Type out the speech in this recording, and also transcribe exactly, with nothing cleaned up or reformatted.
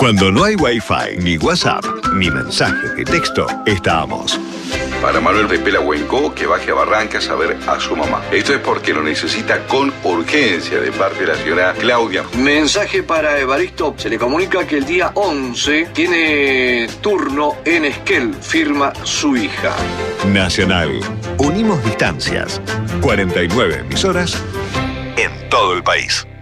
Cuando no hay Wi-Fi, ni WhatsApp, ni mensaje de texto, estamos. Para Manuel Pepela Huenco, que baje a Barrancas a ver a su mamá. Esto es porque lo necesita con urgencia de parte de la señora Claudia. Mensaje para Evaristo. Se le comunica que el día once tiene turno en Esquel. Firma su hija. Nacional. Unimos distancias. cuarenta y nueve emisoras en todo el país.